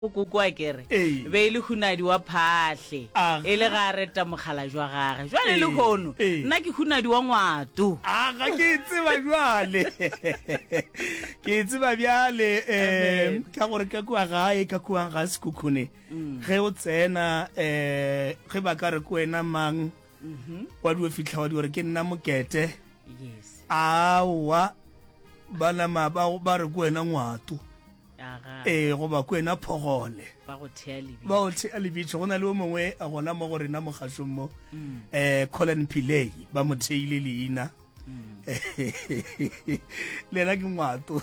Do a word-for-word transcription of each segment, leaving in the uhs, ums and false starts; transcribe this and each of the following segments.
go kwa kere be ile hunadi wa phahle e le ga reta mogala jwa gage jwale le khono nna ke hunadi wa ngwato a ga ke tseba jwale ke tseba byale eh ka gore ka kwa gae ka kwa ga sekukhune ge o tsena eh ge ba ka re kwena mang wa di fitla wa di gore ke nna mokete yes awa bana ma ba ba re kwena ngwato eh go ba kwena phogole ba go theali ba o theali bitso gona le o mongwe a gona mo gore na mogashong mo eh Colin Pillay ba mo theile leina le la ke ngwato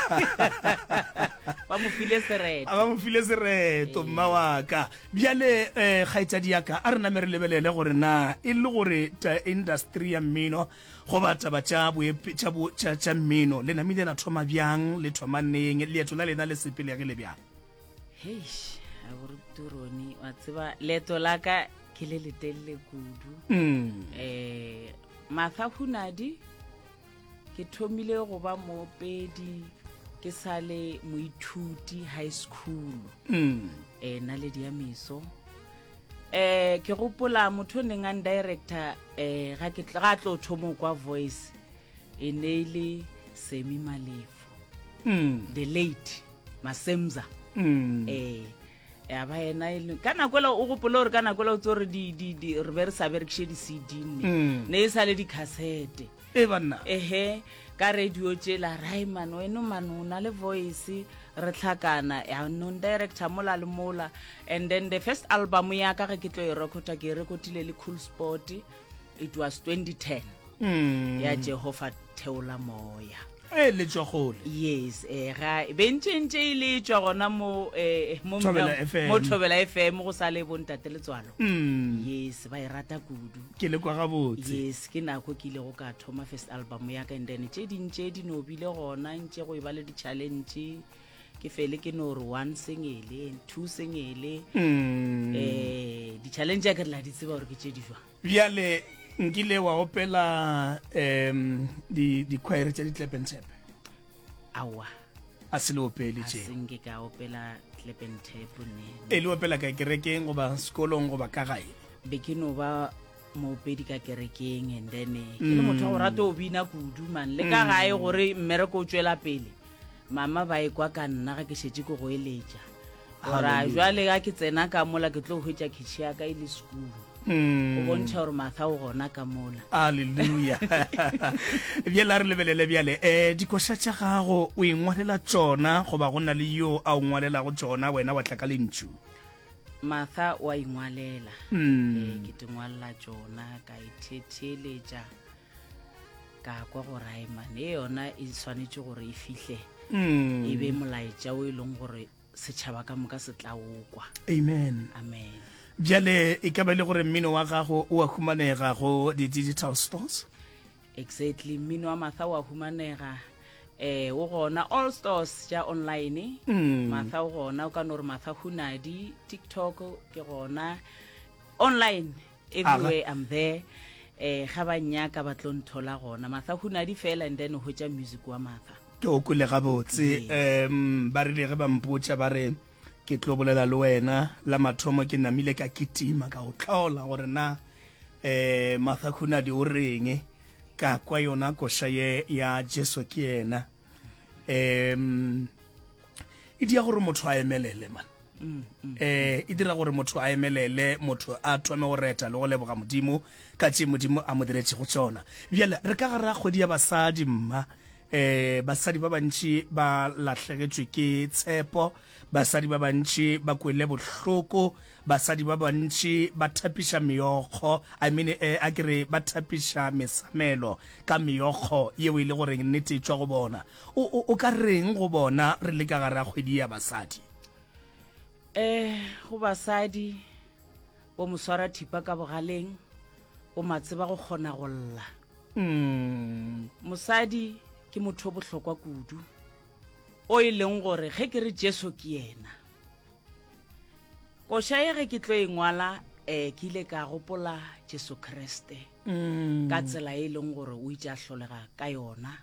ba mo file sereto ba mo file sereto mma wa ka byale eh gaitsa diaka a rena mere lebelele gore na e le gore ta industry ya mmino go batla ba tsa bo tsa bo tsa mmino le namile na thoma byang le thoma neng le etso la lena le sepele ya le byang heish a gore turoni wa tseba leto la ka ke le letelle kudu eh Matha Hunadi ke thomile go ba mopedi ke sale moithuti high school mm eh na le dia miso eh ke gopola motho neng an director eh ga ke ga tlo thomo kwa Voice e neile Semi Malefo mm the late Masemza mm eh ya ba ena ile kana kwela o gopola gore kana kwela o tsore di di di reverse average di C D ne ne sa le di cassette e bana ehe ka radio tshela Raiman wena manu na le Voice re tlhakana ya non director mola le mola and then the first album ya ka ke tlo e recorda ke recordile le Cool Sport it was twenty ten mm ya Jehova Theola Moya e le tsogole yes eh ga bentshentse ile tswa gona mo eh mo Thobela F M mo Thobela F M go sa le bontate le tswalo mm yes ba irata kudu ke le kwa ga botse yes ke nako ke ile go ka thoma first album ya ka and then tse dintse di no bile gona ntse go e ba le di challenge ke fele ke no re one singele two singele mm eh di challenge ka la di tseba gore ke tse di jwa byale ngile wa opela em di di choir tsa di Tlepentep awa a se le opele tje singe ka opela Tlepentep ne e le opela ka kerekeng go ba sekolong go ba ka gae be ke no ba mo pedi ka kerekeng and then ke le motho o rata o bina kudu man le ka gae gore mmere ko tswela pele mama ba e kwa ka nna ga ke shetse go go eletša ora jwale ga ke tsena ka mola ke tlo hwetša kitšhi ya ka ile school mm o bontšha gore Matha o gona ka mola haleluya byela re lebelele byale eh dikoša tša gago o ingwalela tsona go ba gona le yo a ngwalela go tsona wena wa tla ka lentšu Matha wa ingwalela eh ke tingwalla tsona ka ithetheletša ka kwa go Raiman e yona e swanetše gore e fihle mm e be molaetša o e leng gore setšhaba ka moka se tla ukwa amen amen byale e ka ba le gore mmino wa gago o a humanega go di digital stores exactly mmino wa Matha wa humanega eh o gona all stores ja online Matha o gona o ka no re Matha Hunadi TikTok ke gona online everywhere I'm there eh ga ba nyaka ba tlo nthola gona Matha Hunadi fela and then ho tja music wa Matha ke o kule ga botse em ba re le ge ba mpotša ba re ke tlo bolela le wena la mathomo ke namile ka kitima ka o tlhola gore na eh Matha Hunadi o reng ka kwa yona koša ye ya Jesu ke yena em e dia gore motho a emelele man eh e dira gore motho a emelele motho a thome go reta le go leboga modimo ka tše modimo a mo diretse go tsona bjale re ka gara kgwedi ya basadi mma eh basadi ba bantši ba latlhegetswe ke tshepo basadi ba bantši ba kwele bohloko basadi ba bantši ba thapiša meokgo I mean eh a kere ba thapiša mesamelo ka meokgo yeo e le gore nnete tswa go bona o o ka reng go bona re le ka gara kgwedi ya basadi eh go basadi bo moswara thipa ka bogaleng o matseba go kgona go lla mm mosadi ke motho bohlokwa kudu o e leng gore ge ke re Jesu ke yena koša ye ge ke tlo engwala eh ke ile ka gopola Jesu Kriste ka tsela e leng gore o itse a hlolega ka yona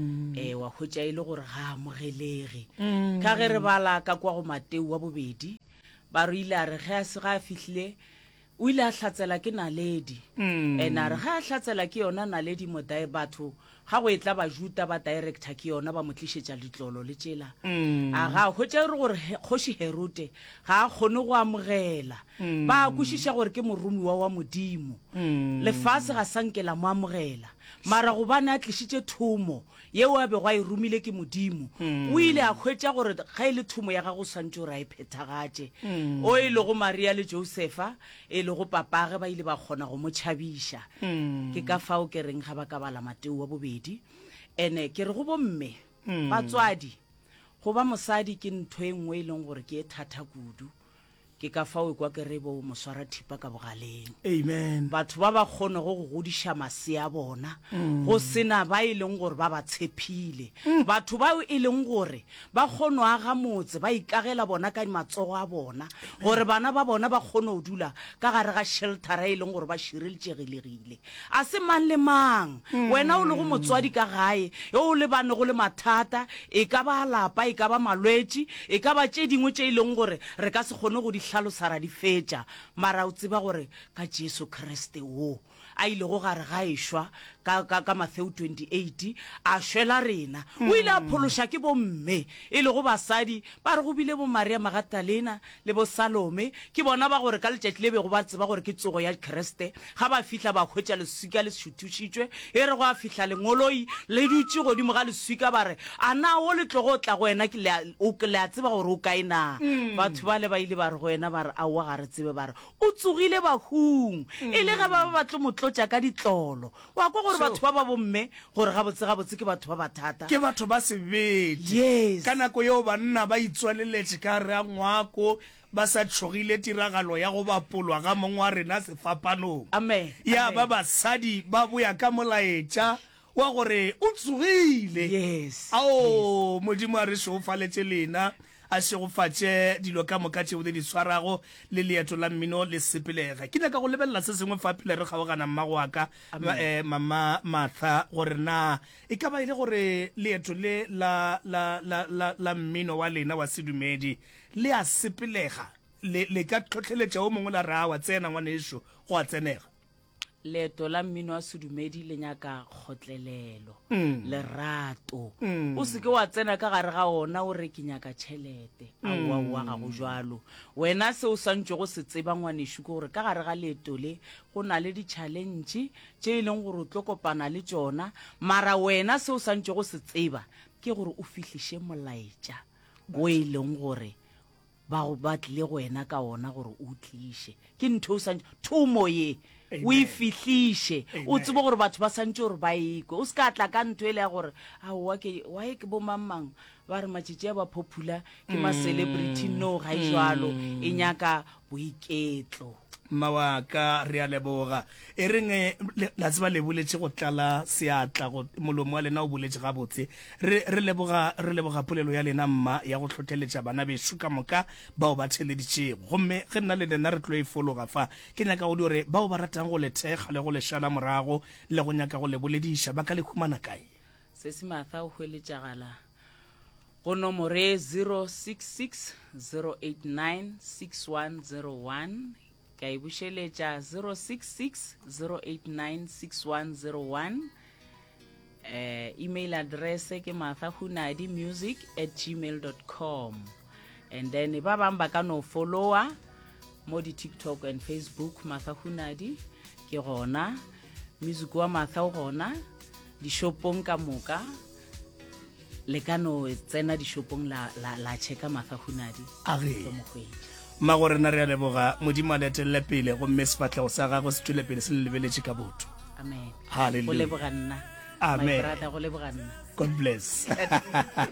eh wa hotsa ile gore ga amogelege ka ge re bala ka kwa go Mateo wa bobedi ba re ile a re ge a se ga fihlile o ile a hlatsela ke Naledi ena re ga a hlatsela ke yona Naledi modae batho ga go etla ba juta ba director ke yona ba motlishetša letlolo le tšela a ga hotse re gore kgoši Herode ga a kgone go amogela ba kwešiša gore ke moromiwa wa modimo lefase ga sankela mo amogela mara go bana a tlišitše thumo yeo a bego a e romile ke modimo o ile a hwetša gore ga e le thumo ya gago santse gore a e phethagatše o e le go Maria le Josefa e le go papage ba ile ba kgona go mo tšhabiša ke ka fao ke reng ga ba ka bala Mateo wa bobedi ene ke re go bomme batswadi go ba mosadi ke ntho e nngwe e leng gore ke e thata kudu ke ka fao kwa ke re bo moswara thipa ka bogaleng amen batho ba ba kgone go go godiša masea bona go sena ba e leng gore ba ba tshepile batho ba e leng gore ba kgone aga motse ba ikagela bona ka matsogo a bona gore bana ba bona ba kgone go dula ka gare ga shelter e leng gore ba šireletšegelegile a se mang le mang wena o le go motswadi ka gae yo o le bane go le mathata e ka ba lapa e ka ba malwetši e ka ba tše dingwe tše e leng gore re ka se kgone go di hlalosa ra di fetša mara o tseba gore ka Jesu Kriste wo a ile go gare ga ešwa ka ka ka Matthew twenty-eight a shwela rena o ile a phološa ke bomme e le go basadi ba re go bile bo Maria Magdalena le bo Salome ke bona ba gore ka letšatši le be go ba tseba gore ke tsogo ya Kriste ga ba fihla ba hwetša leswika le šuthušitšwe e re go a fihla lengoloi le dutše godimo ga leswika ba re a na o le tlogo tla go wena ke le a tseba gore o kaena batho ba le ba ile ba re go wena ba re a wa ga re tsebe ba re o tsogile bahung e le ga ba ba tlo motlotša ka ditlolo wa kwa gore batho ba ba bomme gore ga botse ga botse ke batho ba bathata ke batho ba sebete yes ka nako yeo banna ba itswaleletše ka re a ngwako ba sa tšhogile tiragalo ya go bapolwa ga mongwe wa rena sefapanong amen ya ba basadi ba boya ka molaetša wa gore o tsogile yes ao modimo a re šofaletše lena a šegofatše dilo ka moka tšeo di tshwarago le leeto la mmino le sepelega ke nyaka go lebelela se sengwe fa pele re kgaogana mmago wa ka mama Martha gore na e ka ba ile gore leeto le la la la la la mmino wa lena wa sedumedi le a sepelega le le ka tlhotlheletša o mongwe la re a wa tsena ngwanešo go a tsenega leeto la mmino wa sedumedi le nyaka kgotlelelo lerato o se ke wa tsena ka gare ga ona o re ke nyaka tšhelete aowa wa ga go jalo wena se o santse go se tseba ngwanešo ke gore ka gare ga leeto le go na le di-challenge tše e leng gore o tlo kopana le tšona mara wena se o santse go se tseba ke gore o fihliše molaetša o e leng gore ba go batlile go wena ka ona gore o tliše ke ntho o santse thumo ye o e fihliše o tsebe gore batho ba santse gore ba ekwe o se ka tla ka ntho e le ya gore aowa wa e ke bo mamang ba re matšatši a ba popular ke ma-celebrity no ga e jalo e nyaka boiketlo mawaka re a leboga e reng la tseba le boletše go tlala seatla go molomo wa lena o boletše ga botse re re leboga re leboga polelo ya lena mma ya go tlhotlheletša bana beso ka moka bao ba theleditšego gomme ge nna le lena re tlo e fologa fa ke nyaka go di gore bao ba ratang go le thekga le go le šala morago le go nyaka go le bolediša ba ka le khumana kae se se Martha o hweletšagala go nomore zero six six zero eight nine six one zero one ka e bušeletša zero six six zero eight nine six one zero one uh, email address ke marthahunadi music at gmail dot com and then ba bang ba ka no followa mo di TikTok and Facebook Marthahunadi ke gona music wa Martha o gona di shopong ka moka le ka no tsena di shopong la la la checka Marthahunadi a re magore na re a leboga modimo a letelle pele go mme sefatlego sa gago se tšwele pele se le lebeletše ka botho amen Hallelujah. go leboga nna Amen. my brother go leboga nna God bless